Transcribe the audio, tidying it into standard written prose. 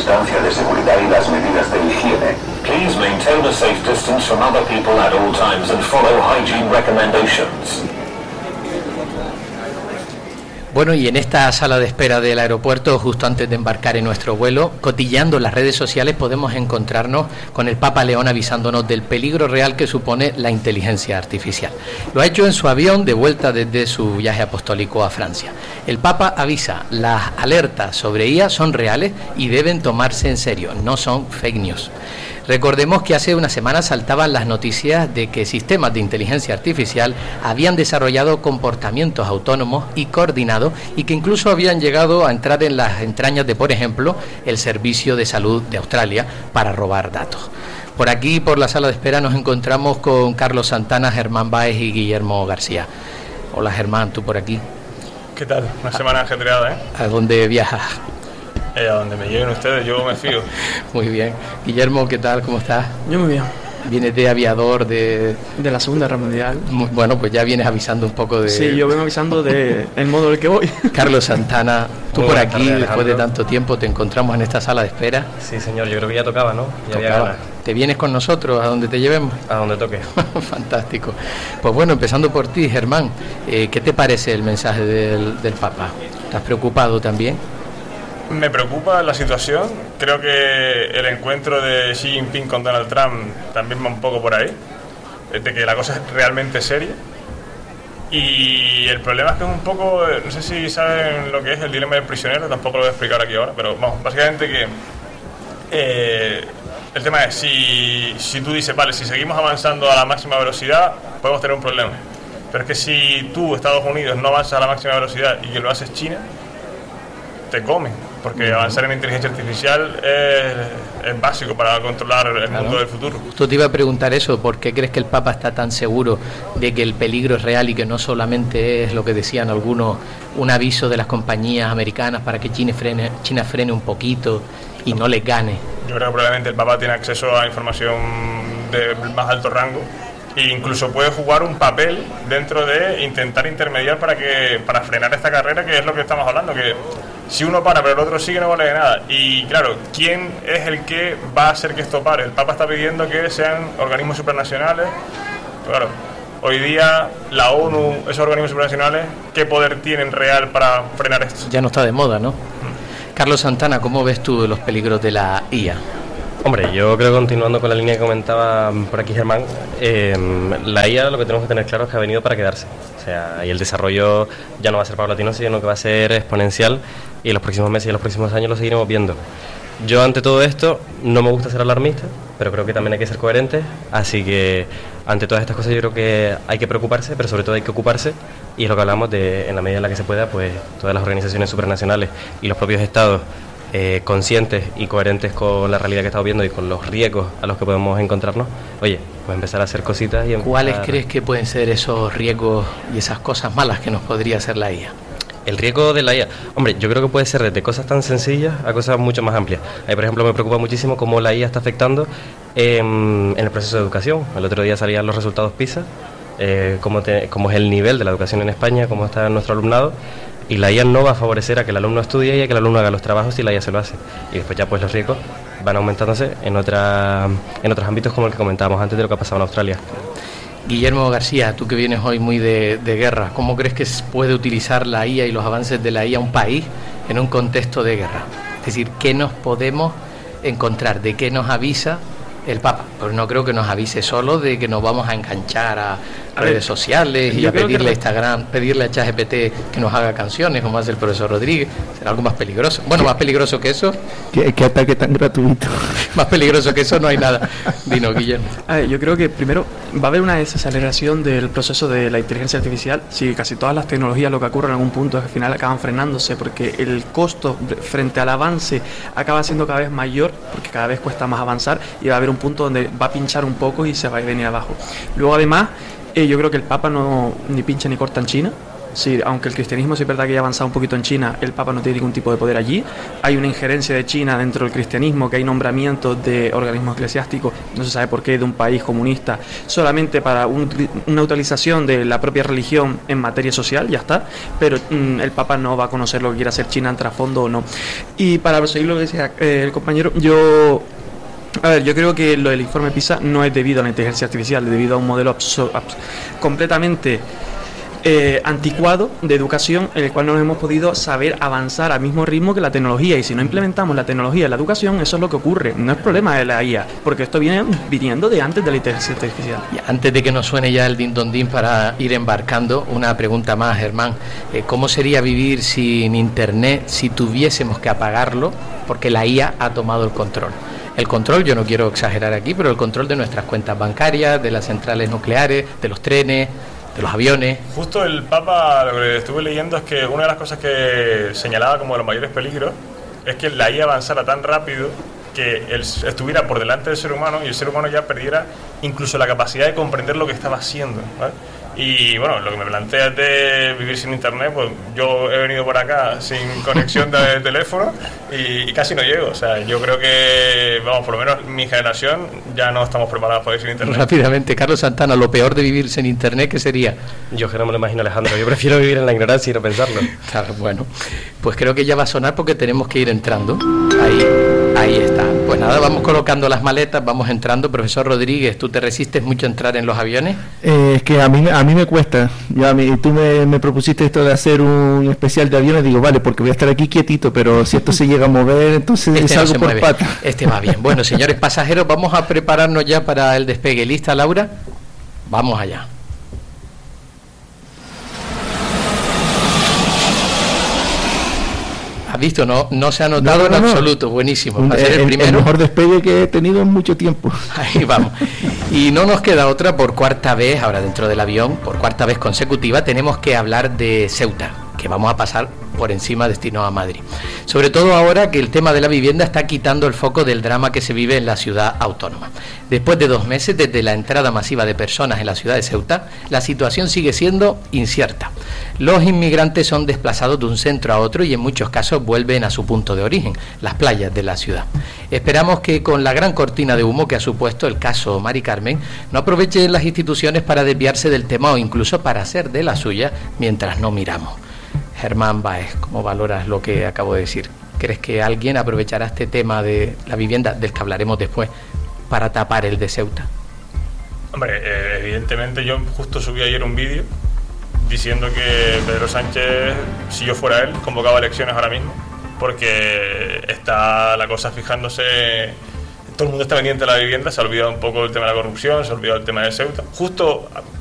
distancia de seguridad y las medidas de higiene. Please maintain a safe distance from other people at all times and follow hygiene recommendations. Bueno, y en esta sala de espera del aeropuerto, justo antes de embarcar en nuestro vuelo, cotilleando las redes sociales, podemos encontrarnos con el Papa León avisándonos del peligro real que supone la inteligencia artificial. Lo ha hecho en su avión de vuelta desde su viaje apostólico a Francia. El Papa avisa, las alertas sobre IA son reales y deben tomarse en serio, no son fake news. Recordemos que hace unas semanas saltaban las noticias de que sistemas de inteligencia artificial habían desarrollado comportamientos autónomos y coordinados y que incluso habían llegado a entrar en las entrañas de, por ejemplo, el Servicio de Salud de Australia para robar datos. Por aquí, por la sala de espera, nos encontramos con Carlos Santana, Germán Báez y Guillermo García. Hola Germán, ¿tú por aquí? ¿Qué tal? Una semana ajetreada, ¿eh? ¿A dónde viajas? A donde me lleguen ustedes, yo me fío. Muy bien. Guillermo, ¿qué tal? ¿Cómo estás? Yo muy bien. ¿Vienes de aviador de la Segunda Guerra Mundial? Bueno, pues ya vienes avisando un poco de... Sí, yo vengo avisando del modo en el que voy. Carlos Santana, tú Muy por buenas aquí, tardes, después de Alejandro. tanto tiempo, te encontramos en esta sala de espera. Sí, señor, yo creo que ya tocaba, ¿no? Ya había Tocaba. ganas. ¿Te vienes con nosotros a donde te llevemos? A donde toque. Fantástico. Pues bueno, empezando por ti, Germán, ¿qué te parece el mensaje del Papa? ¿Estás preocupado también? Me preocupa la situación. Creo que el encuentro de Xi Jinping con Donald Trump también va un poco por ahí, de que la cosa es realmente seria. Y el problema es que es un poco, no sé si saben lo que es el dilema del prisionero, tampoco lo voy a explicar aquí ahora, pero vamos, básicamente que el tema es, si tú dices, vale, si seguimos avanzando a la máxima velocidad, podemos tener un problema. Pero es que si tú, Estados Unidos, no avanzas a la máxima velocidad y que lo haces China, te come, porque avanzar en inteligencia artificial es básico para controlar el mundo del futuro. Justo te iba a preguntar eso, ¿por qué crees que el Papa está tan seguro de que el peligro es real y que no solamente es lo que decían algunos, un aviso de las compañías americanas para que China frene un poquito y no les gane? Yo creo que probablemente el Papa tiene acceso a información de más alto rango e incluso puede jugar un papel dentro de intentar intermediar para frenar esta carrera, que es lo que estamos hablando, que si uno para pero el otro sigue no vale de nada. Y claro, ¿quién es el que va a hacer que esto pare? El Papa está pidiendo que sean organismos supranacionales. Pero claro, hoy día la ONU, esos organismos supranacionales, ¿qué poder tienen real para frenar esto? Ya no está de moda, ¿no? Carlos Santana, ¿cómo ves tú los peligros de la IA? Hombre, yo creo que continuando con la línea que comentaba por aquí Germán, la IA lo que tenemos que tener claro es que ha venido para quedarse. O sea, y el desarrollo ya no va a ser paulatino, sino que va a ser exponencial y en los próximos meses y en los próximos años lo seguiremos viendo. Yo ante todo esto no me gusta ser alarmista, pero creo que también hay que ser coherentes, así que ante todas estas cosas yo creo que hay que preocuparse, pero sobre todo hay que ocuparse, y es lo que hablamos de, en la medida en la que se pueda, pues todas las organizaciones supranacionales y los propios estados conscientes y coherentes con la realidad que estamos viendo y con los riesgos a los que podemos encontrarnos, oye, pues empezar a hacer cositas y ¿Cuáles crees que pueden ser esos riesgos y esas cosas malas que nos podría hacer la IA? El riesgo de la IA, hombre, yo creo que puede ser desde cosas tan sencillas a cosas mucho más amplias. Ahí, por ejemplo, me preocupa muchísimo cómo la IA está afectando en el proceso de educación. El otro día salían los resultados PISA, cómo es el nivel de la educación en España, cómo está nuestro alumnado, y la IA no va a favorecer a que el alumno estudie y a que el alumno haga los trabajos si la IA se lo hace. Y después ya pues los riesgos van aumentándose en otros ámbitos, como el que comentábamos antes de lo que ha pasado en Australia. Guillermo García, tú que vienes hoy muy de guerra, ¿cómo crees que se puede utilizar la IA y los avances de la IA un país en un contexto de guerra? Es decir, ¿qué nos podemos encontrar? ¿De qué nos avisa el Papa? Pues no creo que nos avise solo de que nos vamos a enganchar a redes sociales y a pedirle a Instagram, pedirle a ChatGPT que nos haga canciones, como hace el profesor Rodríguez. Será algo más peligroso. Bueno, más peligroso que eso. ¿Qué ataque tan gratuito? Más peligroso que eso no hay nada. Dino, Guillermo. Yo creo que primero va a haber una desaceleración del proceso de la inteligencia artificial. Si casi todas las tecnologías lo que ocurre en algún punto es que al final acaban frenándose, porque el costo frente al avance acaba siendo cada vez mayor, porque cada vez cuesta más avanzar, y va a haber un punto donde va a pinchar un poco y se va a venir abajo. Luego además yo creo que el Papa no ni pincha ni corta en China. Sí, aunque el cristianismo sí es verdad que ya ha avanzado un poquito en China, el Papa no tiene ningún tipo de poder allí. Hay una injerencia de China dentro del cristianismo, que hay nombramientos de organismos eclesiásticos, no se sabe por qué, de un país comunista, solamente para una utilización de la propia religión en materia social, ya está. Pero el Papa no va a conocer lo que quiere hacer China en trasfondo o no. Y para proseguir lo que decía el compañero, yo creo que lo del informe PISA no es debido a la inteligencia artificial, es debido a un modelo completamente anticuado de educación, en el cual no nos hemos podido saber avanzar al mismo ritmo que la tecnología, y si no implementamos la tecnología en la educación, eso es lo que ocurre. No es problema de la IA, porque esto viene viniendo de antes de la inteligencia artificial. Y antes de que nos suene ya el din don din para ir embarcando, una pregunta más, Germán. ¿Cómo sería vivir sin internet si tuviésemos que apagarlo porque la IA ha tomado el control? El control, yo no quiero exagerar aquí, pero el control de nuestras cuentas bancarias, de las centrales nucleares, de los trenes, de los aviones. Justo el Papa, lo que estuve leyendo es que una de las cosas que señalaba como de los mayores peligros es que la IA avanzara tan rápido que él estuviera por delante del ser humano y el ser humano ya perdiera incluso la capacidad de comprender lo que estaba haciendo, ¿vale? Y bueno, lo que me planteas de vivir sin internet, pues yo he venido por acá sin conexión de teléfono y casi no llego. O sea, yo creo que, vamos, por lo menos mi generación ya no estamos preparados para vivir sin internet. Rápidamente, Carlos Santana, lo peor de vivir sin internet, ¿qué sería? Yo que no me lo imagino, Alejandro. Yo prefiero vivir en la ignorancia y no pensarlo. Claro, bueno, pues creo que ya va a sonar porque tenemos que ir entrando. Ahí está. Pues nada, vamos colocando las maletas, vamos entrando. Profesor Rodríguez, ¿tú te resistes mucho a entrar en los aviones? Es que a mí me cuesta. Tú me propusiste esto de hacer un especial de aviones, digo, vale, porque voy a estar aquí quietito, pero si esto se llega a mover, entonces salgo por mueve. Pata. Este va bien. Bueno, señores pasajeros, vamos a prepararnos ya para el despegue. ¿Lista, Laura? Vamos allá. ¿Has visto? No se ha notado en absoluto. Buenísimo. Va a ser el mejor despegue que he tenido en mucho tiempo. Ahí vamos. Y no nos queda otra, por cuarta vez, ahora dentro del avión, por cuarta vez consecutiva, tenemos que hablar de Ceuta, que vamos a pasar por encima destino a Madrid. Sobre todo ahora que el tema de la vivienda está quitando el foco del drama que se vive en la ciudad autónoma. Después de 2 meses desde la entrada masiva de personas en la ciudad de Ceuta, la situación sigue siendo incierta. Los inmigrantes son desplazados de un centro a otro y en muchos casos vuelven a su punto de origen, las playas de la ciudad. Esperamos que con la gran cortina de humo que ha supuesto el caso Mari Carmen, no aprovechen las instituciones para desviarse del tema o incluso para hacer de la suya mientras no miramos. Germán Báez, ¿cómo valoras lo que acabo de decir? ¿Crees que alguien aprovechará este tema de la vivienda, del que hablaremos después, para tapar el de Ceuta? Hombre, evidentemente yo justo subí ayer un vídeo diciendo que Pedro Sánchez, si yo fuera él, convocaba elecciones ahora mismo, porque está la cosa fijándose, todo el mundo está pendiente de la vivienda, se ha olvidado un poco el tema de la corrupción, se ha olvidado el tema de Ceuta. Justo